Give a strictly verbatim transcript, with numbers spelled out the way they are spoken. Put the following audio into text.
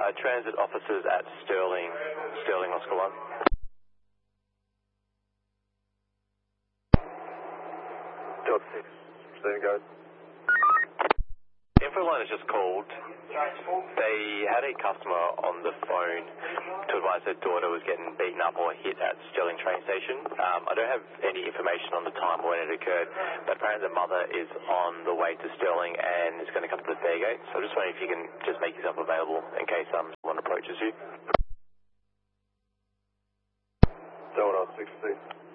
Uh, transit officers at Sterling, Sterling Oscar one. Delta six, there you go. Info line has just called. They had a customer on the phone to advise their daughter was getting beaten up or hit at Sterling train station. Um, I don't have any information on the time when it occurred, but apparently the mother is on the way to Sterling and is going to come to the Fairgate. So I'm just wondering if you can just make yourself available in case um, someone approaches you. Delta sixteen.